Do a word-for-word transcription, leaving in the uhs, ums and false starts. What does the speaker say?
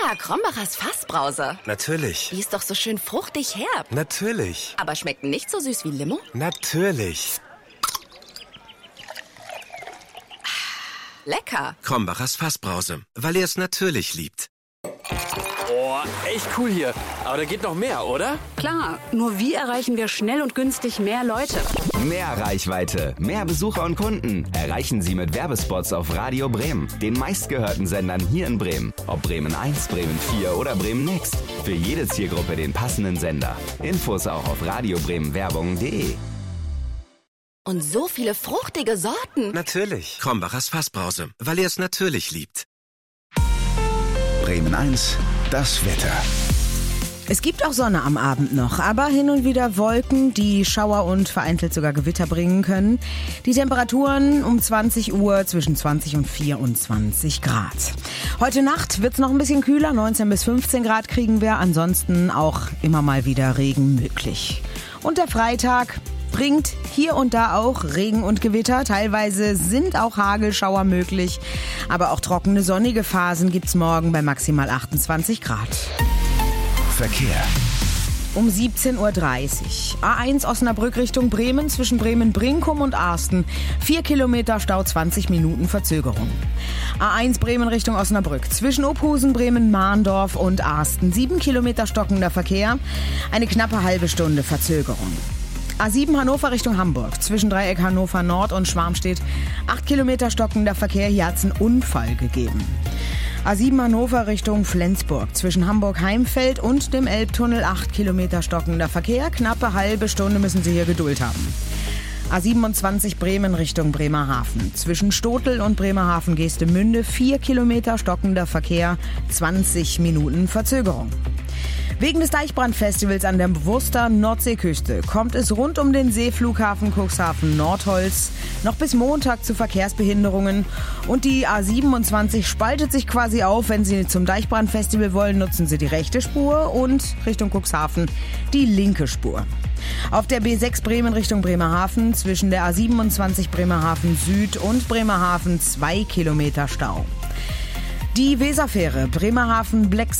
Lecker, Krombacher's Fassbrause. Natürlich. Die ist doch so schön fruchtig herb. Natürlich. Aber schmeckt nicht so süß wie Limo? Natürlich. Lecker. Krombacher's Fassbrause, weil er es natürlich liebt. Boah, echt cool hier. Aber da geht noch mehr, oder? Klar, nur wie erreichen wir schnell und günstig mehr Leute? Mehr Reichweite, mehr Besucher und Kunden erreichen Sie mit Werbespots auf Radio Bremen, den meistgehörten Sendern hier in Bremen. Ob Bremen eins, Bremen vier oder Bremen Next. Für jede Zielgruppe den passenden Sender. Infos auch auf radiobremenwerbung punkt de. Und so viele fruchtige Sorten. Natürlich. Krombacher's Fassbrause, weil er es natürlich liebt. Bremen eins, das Wetter. Es gibt auch Sonne am Abend noch, aber hin und wieder Wolken, die Schauer und vereinzelt sogar Gewitter bringen können. Die Temperaturen um zwanzig Uhr zwischen zwanzig und vierundzwanzig Grad. Heute Nacht wird's noch ein bisschen kühler, neunzehn bis fünfzehn Grad kriegen wir, ansonsten auch immer mal wieder Regen möglich. Und der Freitag bringt hier und da auch Regen und Gewitter. Teilweise sind auch Hagelschauer möglich. Aber auch trockene, sonnige Phasen gibt's morgen bei maximal achtundzwanzig Grad. Verkehr. Um siebzehn Uhr dreißig. A eins Osnabrück Richtung Bremen zwischen Bremen-Brinkum und Arsten. Vier Kilometer Stau, zwanzig Minuten Verzögerung. A eins Bremen Richtung Osnabrück zwischen Ophusen, Bremen-Mahndorf und Arsten. Sieben Kilometer stockender Verkehr. Eine knappe halbe Stunde Verzögerung. A sieben Hannover Richtung Hamburg, zwischen Dreieck Hannover Nord und Schwarmstedt, acht Kilometer stockender Verkehr, hier hat es einen Unfall gegeben. A sieben Hannover Richtung Flensburg, zwischen Hamburg-Heimfeld und dem Elbtunnel, acht Kilometer stockender Verkehr, knappe halbe Stunde müssen Sie hier Geduld haben. A siebenundzwanzig Bremen Richtung Bremerhaven, zwischen Stotel und Bremerhaven-Geestemünde, vier Kilometer stockender Verkehr, zwanzig Minuten Verzögerung. Wegen des Deichbrandfestivals an der Wurster Nordseeküste kommt es rund um den Seeflughafen Cuxhaven-Nordholz noch bis Montag zu Verkehrsbehinderungen. Und die A siebenundzwanzig spaltet sich quasi auf. Wenn Sie zum Deichbrandfestival wollen, nutzen Sie die rechte Spur und Richtung Cuxhaven die linke Spur. Auf der B sechs Bremen Richtung Bremerhaven zwischen der A siebenundzwanzig Bremerhaven Süd und Bremerhaven zwei Kilometer Stau. Die Weserfähre Bremerhaven Black